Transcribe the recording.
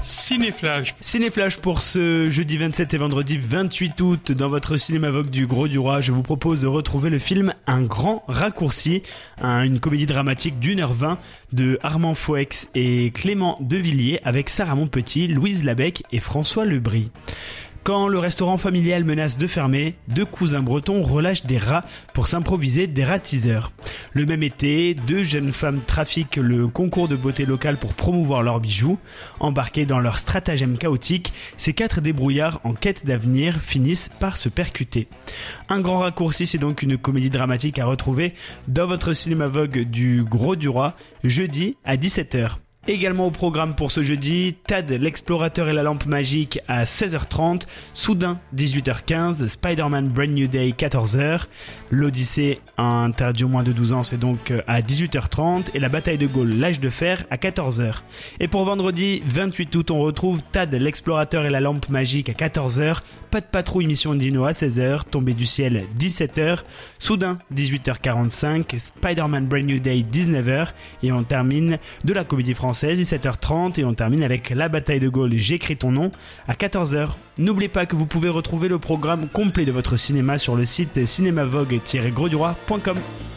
Cinéflash. Cinéflash pour ce jeudi 27 et vendredi 28 août. Dans votre cinéma Vogue du Gros du Roi, je vous propose de retrouver le film Un Grand Raccourci, une comédie dramatique d'1h20 de Armand Fouex et Clément Devilliers avec Sarah Monpetit, Louise Labec et François Lebris. Quand le restaurant familial menace de fermer, deux cousins bretons relâchent des rats pour s'improviser des ratiseurs. Le même été, deux jeunes femmes trafiquent le concours de beauté local pour promouvoir leurs bijoux. Embarqués dans leur stratagème chaotique, ces quatre débrouillards en quête d'avenir finissent par se percuter. Un Grand Raccourci, c'est donc une comédie dramatique à retrouver dans votre cinéma Vogue du Gros du Roi, jeudi à 17h. Également au programme pour ce jeudi, Tad l'explorateur et la lampe magique à 16h30, Soudain 18h15, Spider-Man Brand New Day 14h, l'Odyssée interdit aux moins de 12 ans c'est donc à 18h30 et la bataille de Gaulle l'âge de fer à 14h. Et pour vendredi 28 août on retrouve Tad l'explorateur et la lampe magique à 14h, Pas de patrouille mission Dino à 16h, Tombée du ciel 17h, Soudain 18h45, Spider-Man Brand New Day 19h et on termine de la comédie française 17h30 et on termine avec La bataille de Gaulle J'écris ton nom à 14h. N'oubliez pas que vous pouvez retrouver le programme complet de votre cinéma sur le site cinémavogue-grosduroy.com.